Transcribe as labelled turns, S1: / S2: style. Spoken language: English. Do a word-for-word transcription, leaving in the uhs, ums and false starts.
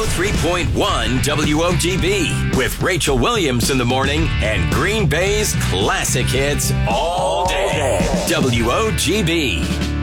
S1: oh three point one W O G B with Rachel Williams in the morning and Green Bay's classic hits all day. W O G B.